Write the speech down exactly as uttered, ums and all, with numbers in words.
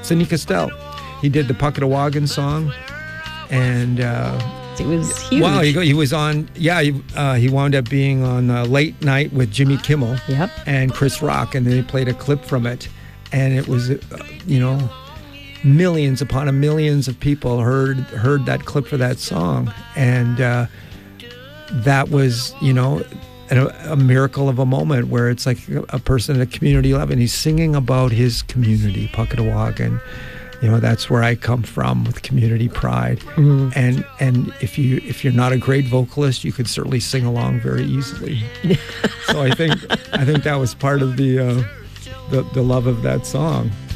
Sidney Castell. He did the Puckatawagan song, and uh, it was huge. Wow, he, he was on. Yeah, he, uh, he wound up being on uh, Late Night with Jimmy Kimmel. Yep. And Chris Rock, and then they played a clip from it, and it was, uh, you know, millions upon a millions of people heard heard that clip for that song, and uh, that was, you know, a, a miracle of a moment where it's like a person at a community level, and he's singing about his community, Puckatawagan. You know, that's where I come from with community pride. Mm-hmm. And and if you if you're not a great vocalist, you could certainly sing along very easily. So I think I think that was part of the uh, the, the love of that song.